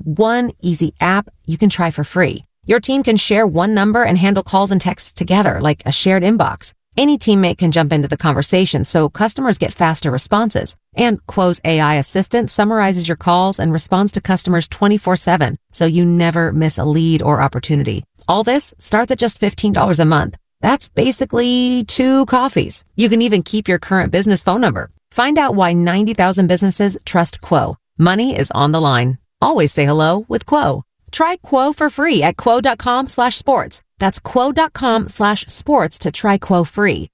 one easy app you can try for free. Your team can share one number and handle calls and texts together like a shared inbox. Any teammate can jump into the conversation so customers get faster responses. And Quo's AI assistant summarizes your calls and responds to customers 24/7, so you never miss a lead or opportunity. All this starts at just $15 a month. That's basically 2 coffees. You can even keep your current business phone number. Find out why 90,000 businesses trust Quo. Money is on the line. Always say hello with Quo. Try Quo for free at quo.com/sports. That's quo.com/sports to try Quo free.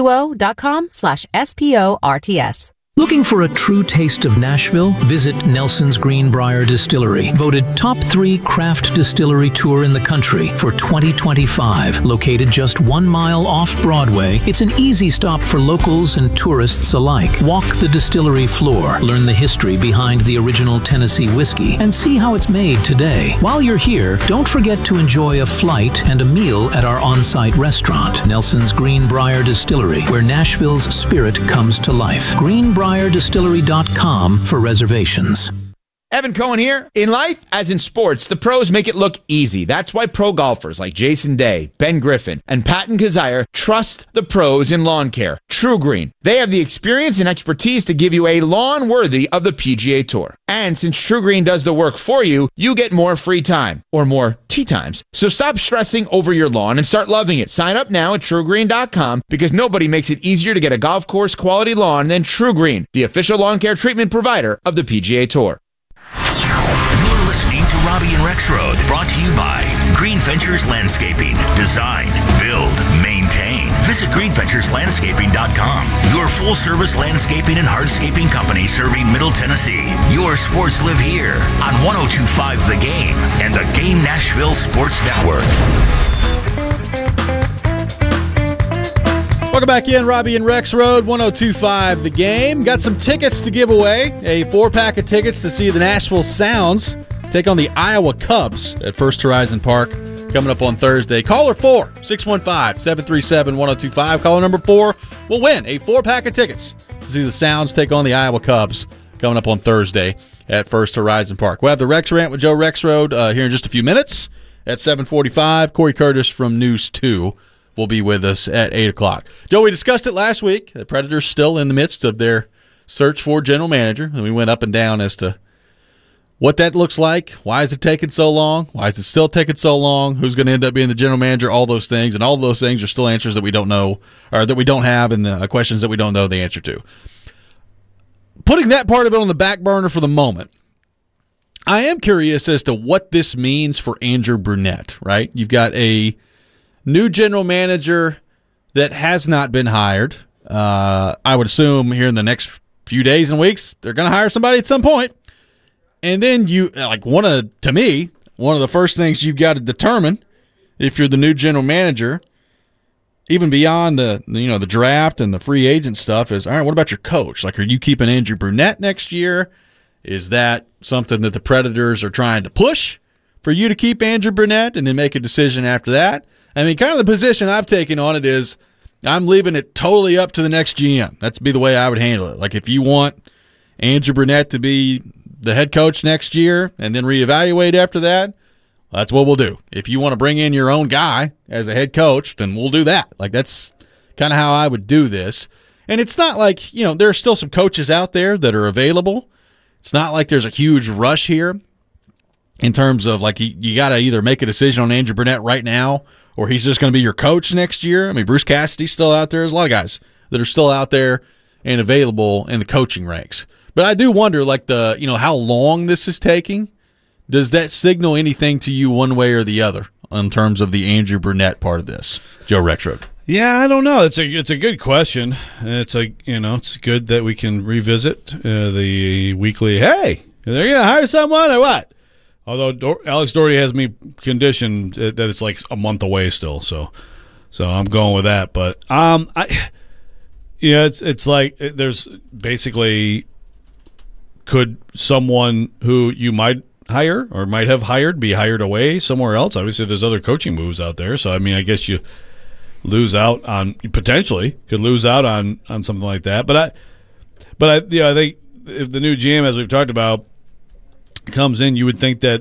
QUO.com/SPORTS. Looking for a true taste of Nashville? Visit Nelson's Greenbrier Distillery, voted top 3 craft distillery tour in the country for 2025. Located just 1 mile off Broadway, it's an easy stop for locals and tourists alike. Walk the distillery floor, learn the history behind the original Tennessee whiskey, and see how it's made today. While you're here, don't forget to enjoy a flight and a meal at our on-site restaurant, Nelson's Greenbrier Distillery, where Nashville's spirit comes to life. GreenbrierDistillery.com for reservations. Evan Cohen here. In life, as in sports, the pros make it look easy. That's why pro golfers like Jason Day, Ben Griffin, and Patton Kazire trust the pros in lawn care. True Green. They have the experience and expertise to give you a lawn worthy of the PGA Tour. And since True Green does the work for you, you get more free time, or more tee times. So stop stressing over your lawn and start loving it. Sign up now at TrueGreen.com because nobody makes it easier to get a golf course quality lawn than True Green, the official lawn care treatment provider of the PGA Tour. You're listening to Robbie and Rexroad, brought to you by Green Ventures Landscaping. Design, build, maintain. Visit greenventureslandscaping.com. Your full-service landscaping and hardscaping company serving Middle Tennessee. Your sports live here on 102.5 The Game and the Game Nashville Sports Network. Welcome back in, Robbie and Rexroad, 102.5 The Game. Got some tickets to give away, a 4-pack of tickets to see the Nashville Sounds take on the Iowa Cubs at First Horizon Park coming up on Thursday. Caller 4, 615-737-1025. Caller number 4 will win a 4-pack of tickets to see the Sounds take on the Iowa Cubs coming up on Thursday at First Horizon Park. We'll have the Rex Rant with Joe Rexroad here in just a few minutes at 7:45. Corey Curtis from News 2 will be with us at 8 o'clock. Joe, we discussed it last week. The Predators still in the midst of their search for general manager, and we went up and down as to what that looks like. Why is it taking so long? Why is it still taking so long? Who's going to end up being the general manager? All those things, and all those things are still answers that we don't know, or that we don't have, and questions that we don't know the answer to. Putting that part of it on the back burner for the moment, I am curious as to what this means for Andrew Brunette, right? You've got a new general manager that has not been hired. I would assume here in the next few days and weeks, they're going to hire somebody at some point. And then one of the first things you've got to determine if you're the new general manager, even beyond the draft and the free agent stuff, is, all right, what about your coach? Like, are you keeping Andrew Brunette next year? Is that something that the Predators are trying to push for you to keep Andrew Brunette and then make a decision after that? I mean, kind of the position I've taken on it is I'm leaving it totally up to the next GM. That's be the way I would handle it. Like, if you want Andrew Brunette to be the head coach next year and then reevaluate after that, that's what we'll do. If you want to bring in your own guy as a head coach, then we'll do that. Like, that's kind of how I would do this. And it's not like, there are still some coaches out there that are available. It's not like there's a huge rush here in terms of, like, you got to either make a decision on Andrew Brunette right now or he's just going to be your coach next year. I mean, Bruce Cassidy's still out there. There's a lot of guys that are still out there and available in the coaching ranks. But I do wonder, like, how long this is taking. Does that signal anything to you one way or the other in terms of the Andrew Brunette part of this? Joe Rexroad. Yeah, I don't know. It's a good question. It's it's good that we can revisit the weekly. Hey, they're going to hire someone or what? Although Alex Doherty has me conditioned that it's like a month away still, so I'm going with that. But it's like there's basically, could someone who you might hire or might have hired be hired away somewhere else? Obviously, there's other coaching moves out there, so I mean, I guess you potentially could lose out on something like that. But I think if the new GM, as we've talked about, comes in, you would think that